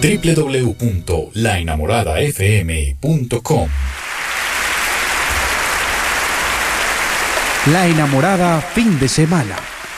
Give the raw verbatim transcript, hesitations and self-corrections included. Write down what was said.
doble u doble u doble u punto la enamorada f m punto com. La Enamorada fin de semana.